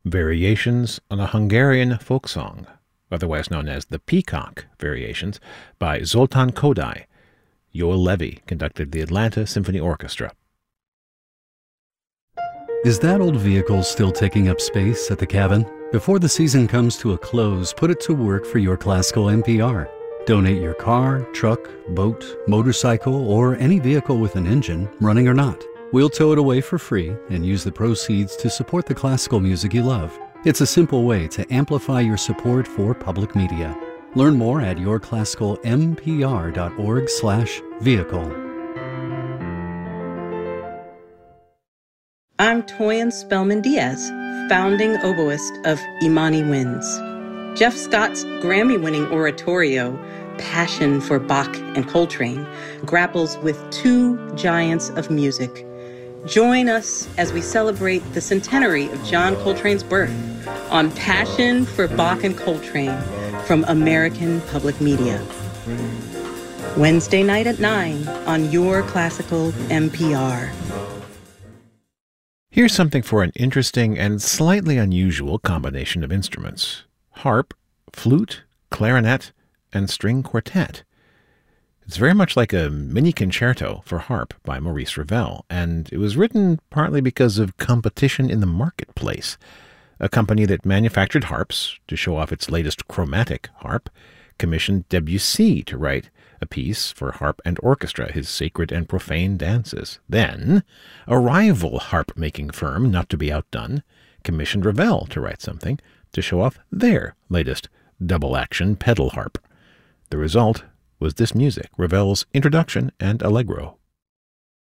Variations on a Hungarian folk song, otherwise known as the Peacock Variations, by Zoltán Kodály. Joel Levy conducted the Atlanta Symphony Orchestra. Is that old vehicle still taking up space at the cabin? Before the season comes to a close, put it to work for your classical MPR. Donate your car, truck, boat, motorcycle, or any vehicle with an engine, running or not. We'll tow it away for free and use the proceeds to support the classical music you love. It's a simple way to amplify your support for public media. Learn more at yourclassicalmpr.org/vehicle. I'm Toyin Spellman Diaz, founding oboist of Imani Winds. Jeff Scott's Grammy-winning oratorio, Passion for Bach and Coltrane, grapples with two giants of music. Join us as we celebrate the centenary of John Coltrane's birth on Passion for Bach and Coltrane from American Public Media. Wednesday night at 9 on Your Classical NPR. Here's something for an interesting and slightly unusual combination of instruments: harp, flute, clarinet, and string quartet. It's very much like a mini concerto for harp by Maurice Ravel, and it was written partly because of competition in the marketplace. A company that manufactured harps to show off its latest chromatic harp commissioned Debussy to write a piece for harp and orchestra, his Sacred and Profane Dances. Then, a rival harp-making firm, not to be outdone, commissioned Ravel to write something to show off their latest double-action pedal harp. The result was this music, Ravel's Introduction and Allegro.